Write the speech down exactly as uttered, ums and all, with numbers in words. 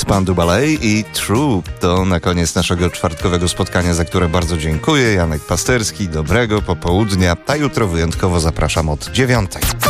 Spandau Ballet i True. To na koniec naszego czwartkowego spotkania, za które bardzo dziękuję. Janek Pasterski, dobrego popołudnia, a jutro wyjątkowo zapraszam od dziewiątej.